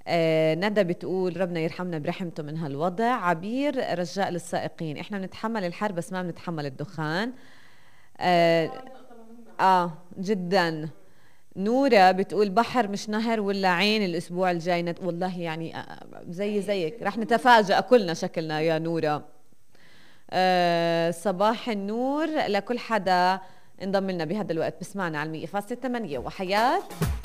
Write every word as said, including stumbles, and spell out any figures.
آه ندى بتقول ربنا يرحمنا برحمته من هالوضع. عبير رجاء للسائقين، احنا بنتحمل الحر بس ما بنتحمل الدخان. آه, اه جدا. نورة بتقول بحر مش نهر ولا عين الاسبوع الجاي نت... والله يعني آه زي زيك رح نتفاجأ كلنا شكلنا يا نورة. آه صباح النور لكل حدا انضم لنا بهذا الوقت بسمعنا على المية فاصلة ثمانية وحياة.